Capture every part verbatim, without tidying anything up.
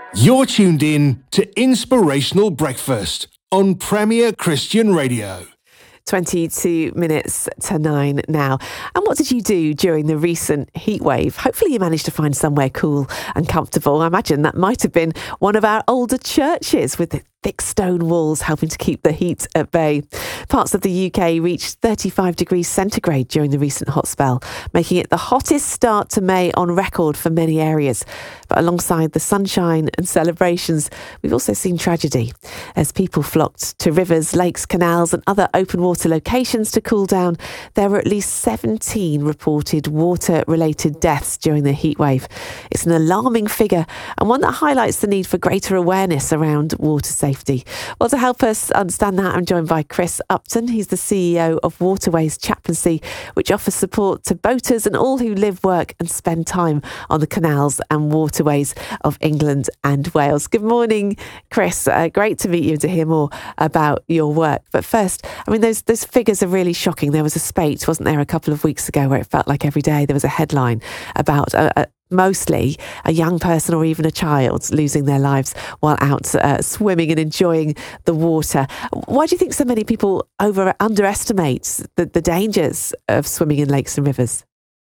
You're tuned in to Inspirational Breakfast on Premier Christian Radio. twenty-two minutes to nine now. And what did you do during the recent heat wave? Hopefully you managed to find somewhere cool and comfortable. I imagine that might have been one of our older churches with the thick stone walls helping to keep the heat at bay. Parts of the U K reached thirty-five degrees centigrade during the recent hot spell, making it the hottest start to May on record for many areas. But alongside the sunshine and celebrations, we've also seen tragedy as people flocked to rivers, lakes, canals and other open water locations to cool down. There were at least seventeen reported water-related deaths during the heatwave. It's an alarming figure and one that highlights the need for greater awareness around water safety. Well, to help us understand that, I'm joined by Chris Upton. He's the C E O of Waterways Chaplaincy, which offers support to boaters and all who live, work and spend time on the canals and waterways of England and Wales. Good morning, Chris. Uh, great to meet you and to hear more about your work. But first, I mean, those those figures are really shocking. There was a spate, wasn't there, a couple of weeks ago where it felt like every day there was a headline about a, a mostly a young person or even a child losing their lives while out uh, swimming and enjoying the water. Why do you think so many people over underestimate the, the dangers of swimming in lakes and rivers?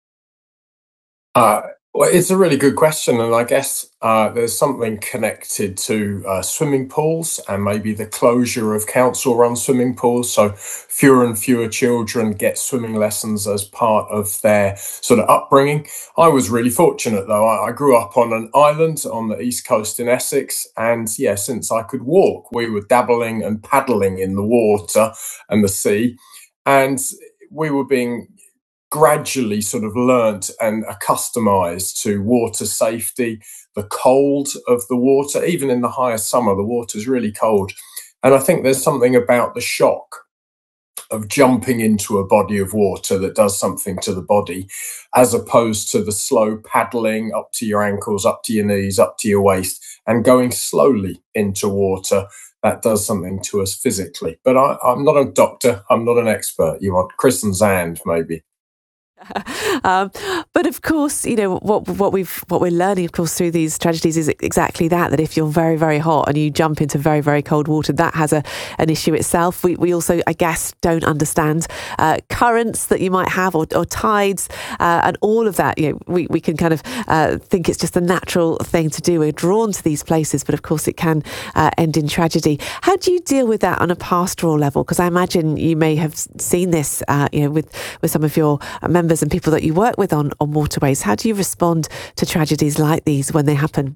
Uh, well, it's a really good question, and I guess uh, there's something connected to uh, swimming pools and maybe the closure of council-run swimming pools. So fewer and fewer children get swimming lessons as part of their sort of upbringing. I was really fortunate, though. I, I grew up on an island on the east coast in Essex, and yeah, since I could walk, we were dabbling and paddling in the water and the sea, and we were being gradually sort of learnt and accustomised to water safety, the cold of the water. Even in the highest summer, the water's really cold. And I think there's something about the shock of jumping into a body of water that does something to the body, as opposed to the slow paddling up to your ankles, up to your knees, up to your waist, and going slowly into water. That does something to us physically. But I, I'm not a doctor. I'm not an expert. You want Chris and Zand, maybe. um, but of course, you know what what we've what we're learning, of course, through these tragedies is exactly that. That if you're very very hot and you jump into very very cold water, that has a an issue itself. We we also, I guess, don't understand uh, currents that you might have or, or tides uh, and all of that. You know, we we can kind of uh, think it's just a natural thing to do. We're drawn to these places, but of course, it can uh, end in tragedy. How do you deal with that on a pastoral level? Because I imagine you may have seen this, uh, you know, with with some of your members and people that you work with on, on waterways. How do you respond to tragedies like these when they happen?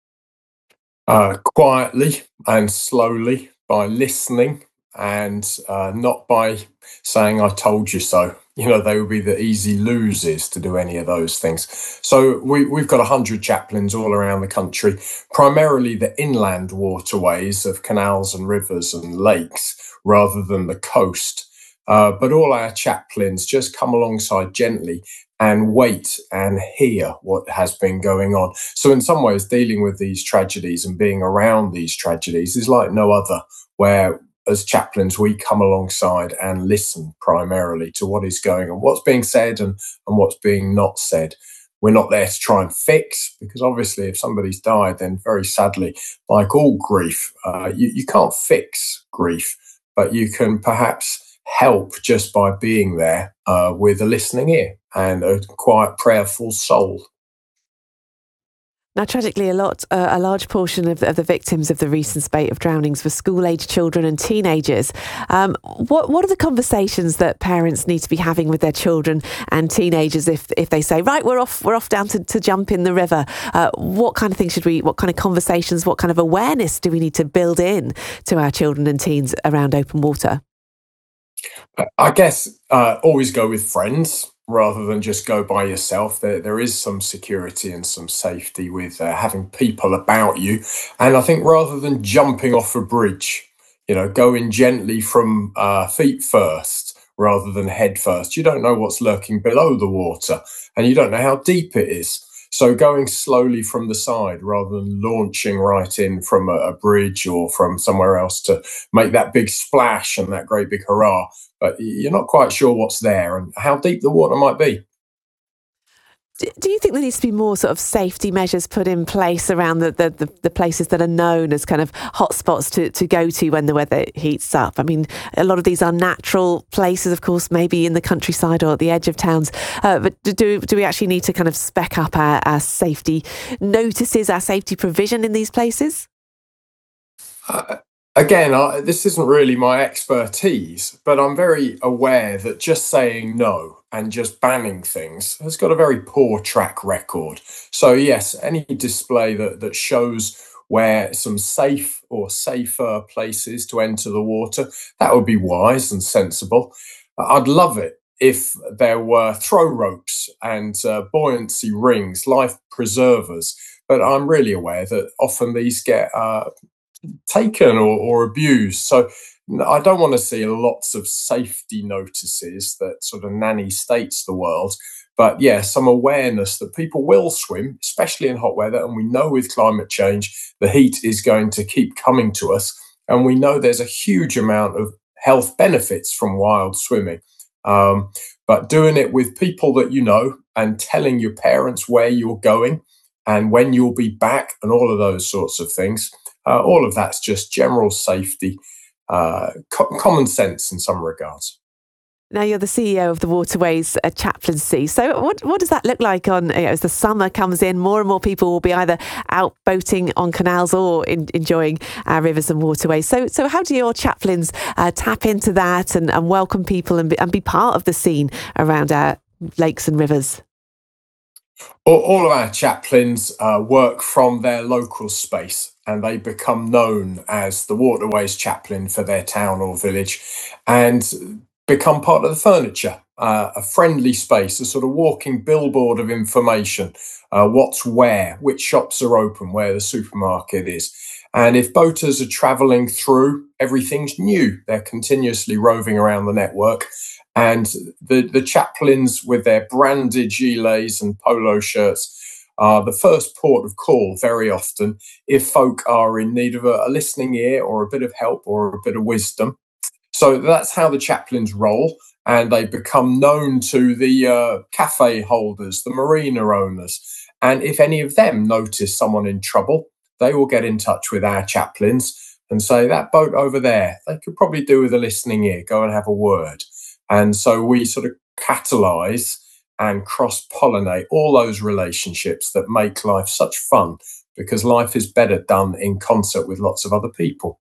Uh, quietly and slowly, by listening and uh, not by saying, I told you so. You know, they would be the easy losers to do any of those things. So we, we've got one hundred chaplains all around the country, primarily the inland waterways of canals and rivers and lakes rather than the coast. Uh, but all our chaplains just come alongside gently and wait and hear what has been going on. So in some ways, dealing with these tragedies and being around these tragedies is like no other, where as chaplains, we come alongside and listen primarily to what is going on, what's being said and, and what's being not said. We're not there to try and fix, because obviously if somebody's died, then very sadly, like all grief, uh, you, you can't fix grief, but you can perhaps help just by being there uh, with a listening ear and a quiet, prayerful soul. Now, tragically, a lot, uh, a large portion of the, of the victims of the recent spate of drownings were school-aged children and teenagers. Um, what what are the conversations that parents need to be having with their children and teenagers if if they say, right, we're off, we're off down to, to jump in the river? Uh, what kind of things should we? What kind of conversations? What kind of awareness do we need to build in to our children and teens around open water? I guess uh, always go with friends rather than just go by yourself. There, there is some security and some safety with uh, having people about you. And I think rather than jumping off a bridge, you know, going gently from uh, feet first rather than head first. You don't know what's lurking below the water and you don't know how deep it is. So going slowly from the side rather than launching right in from a, a bridge or from somewhere else to make that big splash and that great big hurrah. But you're not quite sure what's there and how deep the water might be. Do you think there needs to be more sort of safety measures put in place around the, the, the, the places that are known as kind of hotspots to, to go to when the weather heats up? I mean, a lot of these are natural places, of course, maybe in the countryside or at the edge of towns. Uh, but do do we actually need to kind of spec up our, our safety notices, our safety provision in these places? Uh, Again, I, this isn't really my expertise, but I'm very aware that just saying no and just banning things has got a very poor track record. So yes, any display that, that shows where some safe or safer places to enter the water, that would be wise and sensible. I'd love it if there were throw ropes and uh, buoyancy rings, life preservers, but I'm really aware that often these get uh, taken or, or abused. So I don't want to see lots of safety notices that sort of nanny states the world. But yeah, some awareness that people will swim, especially in hot weather. And we know with climate change, the heat is going to keep coming to us. And we know there's a huge amount of health benefits from wild swimming. Um, but doing it with people that you know and telling your parents where you're going and when you'll be back and all of those sorts of things. Uh, all of that's just general safety, uh, co- common sense in some regards. Now you're the C E O of the Waterways uh, Chaplaincy. So what what does that look like on you know, as the summer comes in? More and more people will be either out boating on canals or in, enjoying our rivers and waterways. So so how do your chaplains uh, tap into that and, and welcome people and be, and be part of the scene around our lakes and rivers? All of our chaplains uh, work from their local space and they become known as the Waterways Chaplain for their town or village and become part of the furniture, uh, a friendly space, a sort of walking billboard of information, uh, what's where, which shops are open, where the supermarket is. And if boaters are travelling through, everything's new. They're continuously roving around the network. And the, the chaplains with their branded gilets and polo shirts are the first port of call very often if folk are in need of a, a listening ear or a bit of help or a bit of wisdom. So that's how the chaplains roll, and they become known to the uh, cafe holders, the marina owners. And if any of them notice someone in trouble, they will get in touch with our chaplains and say, that boat over there, they could probably do with a listening ear, go and have a word. And so we sort of catalyse and cross-pollinate all those relationships that make life such fun, because life is better done in concert with lots of other people.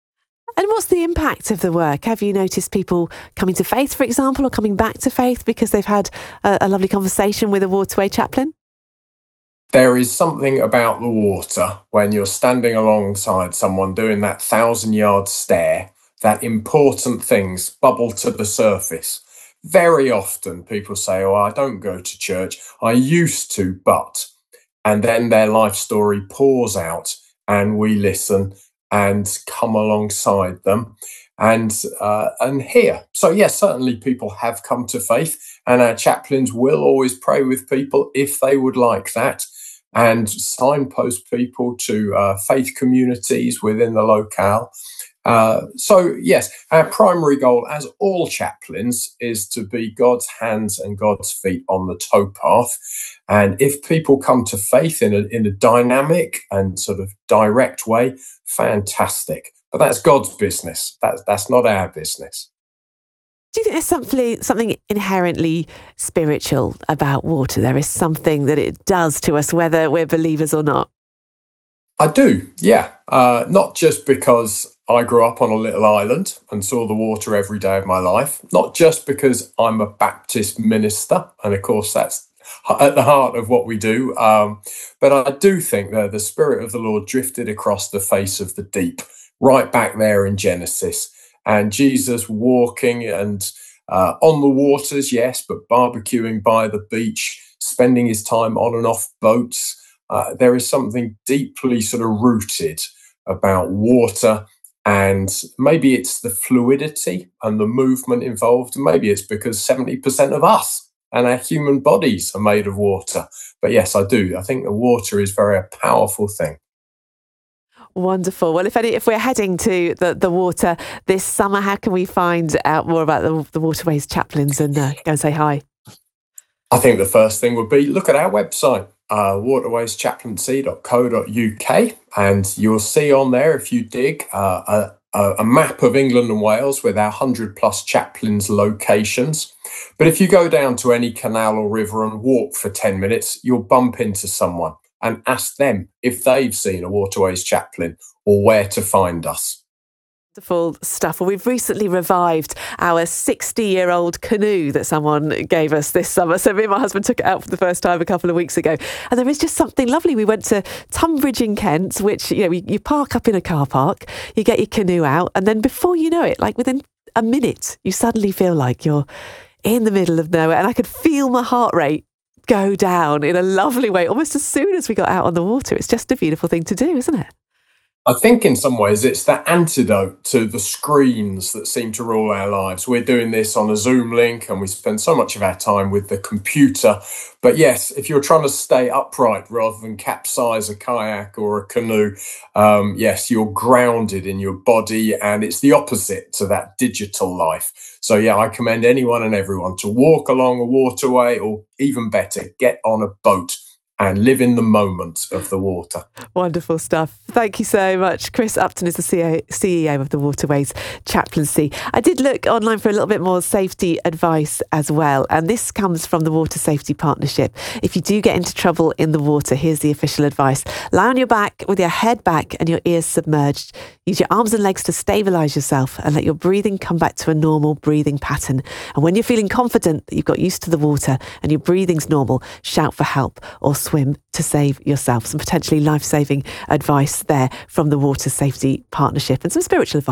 And what's the impact of the work? Have you noticed people coming to faith, for example, or coming back to faith because they've had a, a lovely conversation with a waterway chaplain? There is something about the water when you're standing alongside someone doing that thousand-yard stare, that important things bubble to the surface. Very often people say, oh, I don't go to church. I used to, but... And then their life story pours out and we listen and come alongside them and uh, and hear. So yes, certainly people have come to faith, and our chaplains will always pray with people if they would like that, and signpost people to uh, faith communities within the locale. Uh, so yes, our primary goal as all chaplains is to be God's hands and God's feet on the towpath. And if people come to faith in a, in a dynamic and sort of direct way, fantastic. But that's God's business. That's, that's not our business. Do you think there's something, something inherently spiritual about water? There is something that it does to us, whether we're believers or not? I do, yeah. Uh, not just because I grew up on a little island and saw the water every day of my life, not just because I'm a Baptist minister, and of course that's at the heart of what we do, um, but I do think that the Spirit of the Lord drifted across the face of the deep, right back there in Genesis, and Jesus walking and uh, on the waters, yes, but barbecuing by the beach, spending his time on and off boats. Uh, there is something deeply sort of rooted about water, and maybe it's the fluidity and the movement involved. Maybe it's because seventy percent of us and our human bodies are made of water. But yes, I do. I think the water is very a powerful thing. Wonderful. Well, if any, if we're heading to the, the water this summer, how can we find out more about the, the Waterways Chaplains and uh, go and say hi? I think the first thing would be look at our website, uh, waterways chaplaincy dot co dot uk, and you'll see on there, if you dig, uh, a, a map of England and Wales with our one hundred plus chaplains locations. But if you go down to any canal or river and walk for ten minutes, you'll bump into someone and ask them if they've seen a Waterways chaplain or where to find us. Wonderful stuff. Well, we've recently revived our sixty-year-old canoe that someone gave us this summer. So me and my husband took it out for the first time a couple of weeks ago. And there is just something lovely. We went to Tunbridge in Kent, which, you know, you, you park up in a car park, you get your canoe out, and then before you know it, like within a minute, you suddenly feel like you're in the middle of nowhere. And I could feel my heart rate go down in a lovely way almost as soon as we got out on the water. It's just a beautiful thing to do, isn't it? I think in some ways it's that antidote to the screens that seem to rule our lives. We're doing this on a Zoom link and we spend so much of our time with the computer. But yes, if you're trying to stay upright rather than capsize a kayak or a canoe, um, yes, you're grounded in your body, and it's the opposite to that digital life. So yeah, I commend anyone and everyone to walk along a waterway, or even better, get on a boat and live in the moment of the water. Wonderful stuff. Thank you so much. Chris Upton is the C E O of the Waterways Chaplaincy. I did look online for a little bit more safety advice as well, and this comes from the Water Safety Partnership. If you do get into trouble in the water, here's the official advice. Lie on your back with your head back and your ears submerged. Use your arms and legs to stabilise yourself and let your breathing come back to a normal breathing pattern. And when you're feeling confident that you've got used to the water and your breathing's normal, shout for help or swim to save yourself. Some potentially life-saving advice there from the Water Safety Partnership, and some spiritual advice